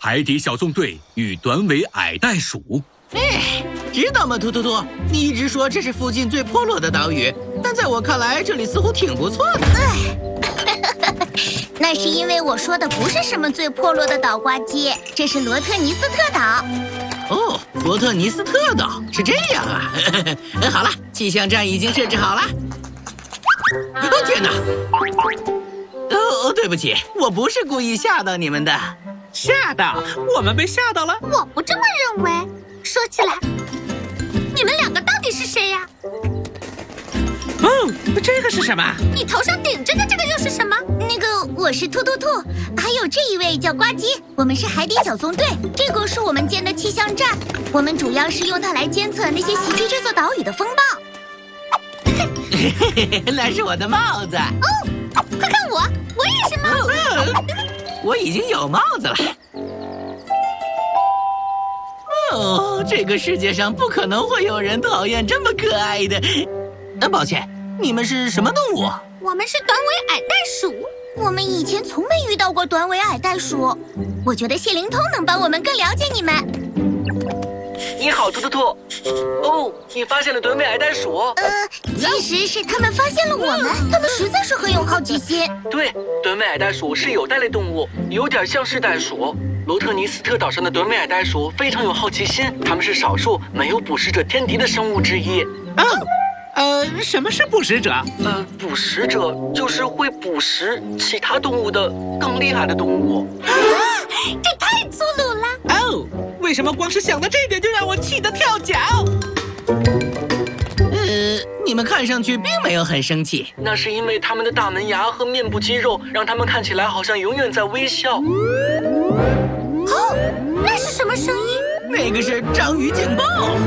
海底小纵队与短尾矮袋鼠。 知道吗，突突突？你一直说这是附近最破落的岛屿，但在我看来，这里似乎挺不错的。 那是因为我说的不是什么最破落的岛，呱唧，这是罗特尼斯特岛。 哦，罗特尼斯特岛是这样啊。好了，气象站已经设置好了。哦天哪！对不起，我不是故意吓到你们的。 吓到？我们被吓到了？ 我不这么认为。说起来，你们两个到底是谁呀？ 哦，这个是什么？ 你头上顶着的这个又是什么？那个我是突突兔，还有这一位叫呱唧，我们是海底小纵队。这个是我们建的气象站，我们主要是用它来监测那些袭击这座岛屿的风暴。 那是我的帽子。 哦，快看我也是帽子。 我已经有帽子了。哦，这个世界上不可能会有人讨厌这么可爱的。抱歉，你们是什么动物？ 我们是短尾矮袋鼠。我们以前从没遇到过短尾矮袋鼠。我觉得谢灵通能帮我们更了解你们。 你好，突突兔。哦，你发现了短尾矮袋鼠？ 其实是他们发现了我们，他们实在是很有好奇心。 对，短尾矮袋鼠是有袋类动物，有点像是袋鼠。罗特尼斯特岛上的短尾矮袋鼠非常有好奇心，它们是少数没有捕食者天敌的生物之一。 什么是捕食者？ 捕食者就是会捕食其他动物的更厉害的动物。 这太粗鲁了！ 哦，为什么光是想到这点就让我气得跳脚？ 你们看上去并没有很生气。 那是因为他们的大门牙和面部肌肉让他们看起来好像永远在微笑。 哦，那是什么声音？ 那个是章鱼警报。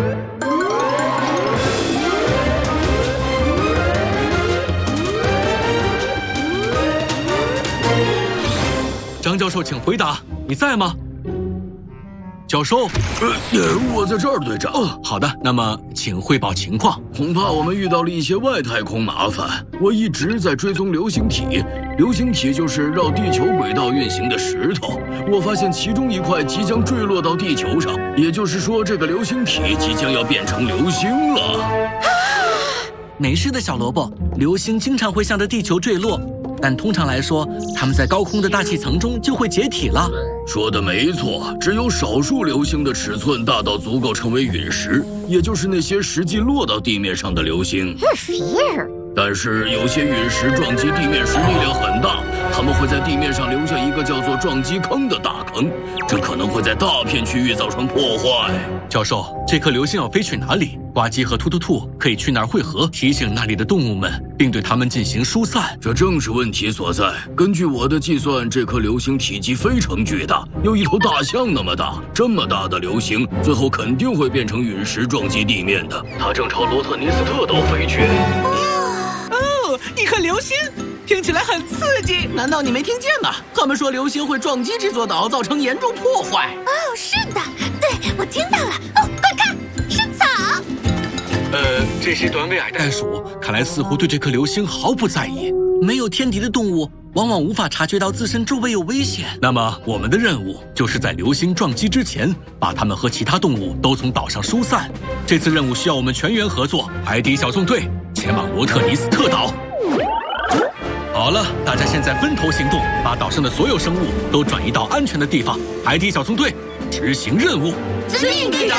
张教授，请回答，你在吗？教授， 我在这儿，队长。 好的，那么请汇报情况。 恐怕我们遇到了一些外太空麻烦。我一直在追踪流星体，流星体就是绕地球轨道运行的石头。我发现其中一块即将坠落到地球上，也就是说，这个流星体即将要变成流星了。 没事的，小萝卜，流星经常会向着地球坠落。但通常来说，它们在高空的大气层中就会解体了。 说的没错，只有少数流星的尺寸大到足够成为陨石，也就是那些实际落到地面上的流星。但是有些陨石撞击地面时力量很大，它们会在地面上留下一个叫做撞击坑的大坑，这可能会在大片区域造成破坏。 教授，这颗流星要飞去哪里？呱唧和突突兔可以去那儿汇合，提醒那里的动物们，并对它们进行疏散。 这正是问题所在。根据我的计算，这颗流星体积非常巨大，有一头大象那么大。这么大的流星，最后肯定会变成陨石撞击地面的。它正朝罗特尼斯特岛飞去。 一颗流星听起来很刺激， 难道你没听见吗？他们说流星会撞击这座岛，造成严重破坏。 哦，是的，对，我听到了。哦，快看，是草。 这是短尾矮袋鼠， 看来似乎对这颗流星毫不在意。 没有天敌的动物往往无法察觉到自身周围有危险。 那么我们的任务就是在流星撞击之前，把它们和其他动物都从岛上疏散。这次任务需要我们全员合作，海底小纵队前往罗特尼斯特岛。好了，大家现在分头行动，把岛上的所有生物都转移到安全的地方。海底小纵队执行任务。 遵命，队长。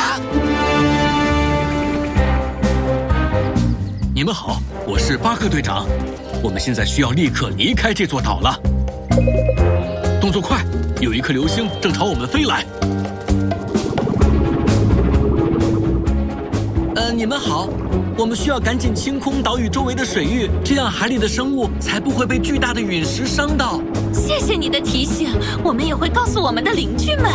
你们好，我是巴克队长。我们现在需要立刻离开这座岛了。动作快，有一颗流星正朝我们飞来。 你们好，我们需要赶紧清空岛屿周围的水域，这样海里的生物才不会被巨大的陨石伤到。 谢谢你的提醒，我们也会告诉我们的邻居们。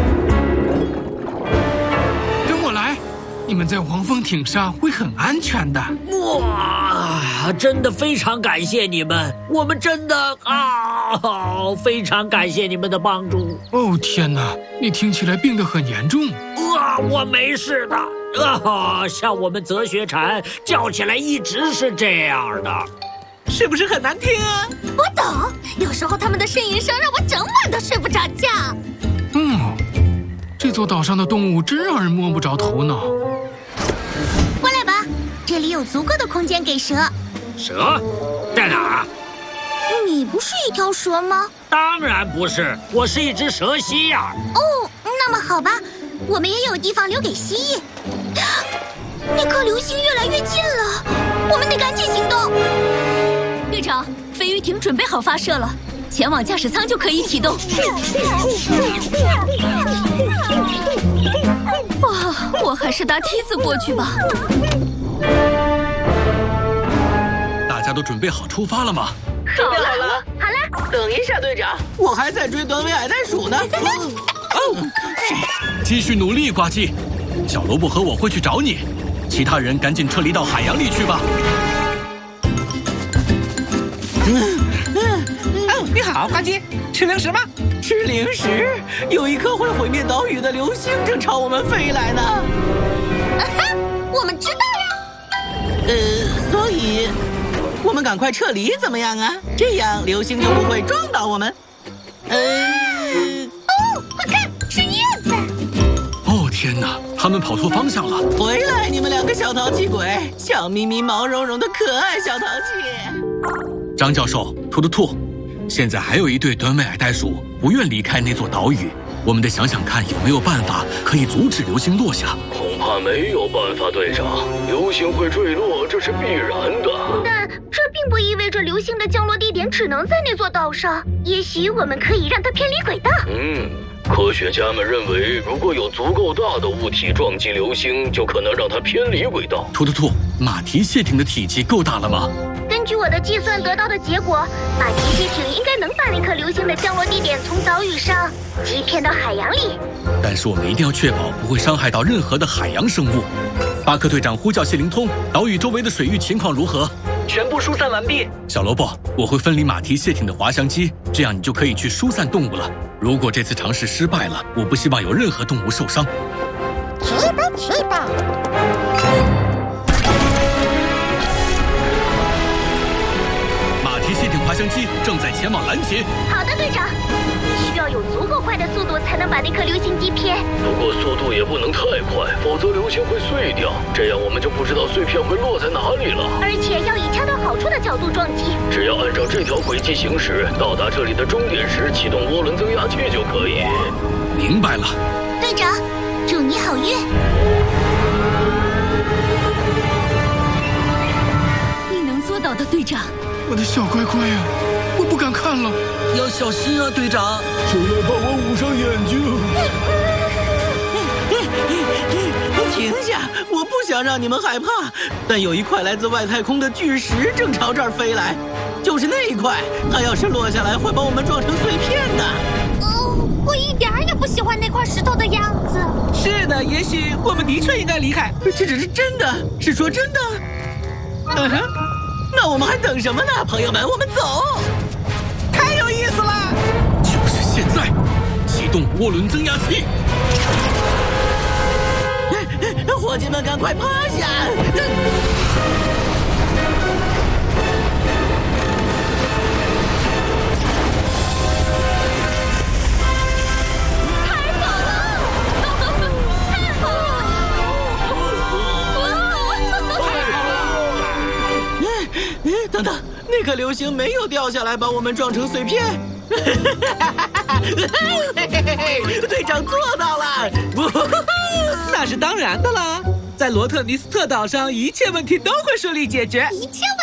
跟我来，你们在黄蜂艇上会很安全的。 哇，真的非常感谢你们，我们真的非常感谢你们的帮助。 哦天哪，你听起来病得很严重。 我没事的。像我们泽学蝉叫起来一直是这样的， 是不是很难听啊？ 我懂，有时候他们的呻吟声让我整晚都睡不着觉。 这座岛上的动物真让人摸不着头脑。 过来吧，这里有足够的空间给蛇。 蛇在哪儿？ 你不是一条蛇吗？ 当然不是，我是一只蛇蜥呀。 哦，那么好吧，我们也有地方留给蜥蜴。那颗流星越来越近了，我们得赶紧行动。 队长，飞鱼艇准备好发射了，前往驾驶舱就可以启动。哇，我还是搭梯子过去吧。 大家都准备好出发了吗？ 准备好了。 好了， 等一下，队长，我还在追短尾矮袋鼠呢。 继续努力，呱唧。小萝卜和我会去找你，其他人赶紧撤离到海洋里去吧。 你好，呱唧，吃零食吗？ 吃零食？有一颗会毁灭岛屿的流星正朝我们飞来呢。 我们知道了。 所以我们赶快撤离怎么样啊？这样流星就不会撞到我们。 快看，是叶子！ 哦天哪，他们跑错方向了！ 回来，你们两个小淘气鬼，笑眯眯、毛茸茸的可爱小淘气。 张教授，兔兔兔，现在还有一对短尾矮袋鼠不愿离开那座岛屿，我们得想想看有没有办法可以阻止流星落下。 恐怕没有办法，队长。流星会坠落，这是必然的。 但这并不意味着流星的降落地点只能在那座岛上。也许我们可以让它偏离轨道。 科学家们认为，如果有足够大的物体撞击流星，就可能让它偏离轨道。 兔兔兔，马蹄蟹艇的体积够大了吗？ 根据我的计算得到的结果，马蹄蟹艇应该能把那颗流星的降落地点从岛屿上击骗到海洋里。 但是我们一定要确保不会伤害到任何的海洋生物。巴克队长呼叫谢灵通，岛屿周围的水域情况如何？ 全部疏散完毕。 小萝卜，我会分离马蹄蟹艇的滑翔机，这样你就可以去疏散动物了。如果这次尝试失败了，我不希望有任何动物受伤。 去吧。 马蹄蟹艇滑翔机正在前往蓝旗。 好的，队长。需要有足够快的速度才能把那颗流星击偏。 不过速度也不能太快，否则流星会碎掉，这样我们就不知道碎片会落在哪里了。 而且要以恰到好处的角度撞击。 只要按照这条轨迹行驶，到达这里的终点时启动涡轮增压器就可以。 明白了。 队长，祝你好运。 你能做到的，队长。 我的小乖乖呀，我不敢看了。 要小心啊，队长！ 谁来帮我捂上眼睛？ 停下！我不想让你们害怕，但有一块来自外太空的巨石正朝这儿飞来，就是那一块，它要是落下来，会把我们撞成碎片的。 我一点儿也不喜欢那块石头的样子。 是的，也许我们的确应该离开。 这是真的，是说真的。那我们还等什么呢，朋友们？我们走！ 太有意思了！ 就是现在，启动涡轮增压器！ 伙计们，赶快趴下！等等，那颗流星没有掉下来，把我们撞成碎片。队长做到了！ 那是当然的啦，在罗特尼斯特岛上，一切问题都会顺利解决。 一切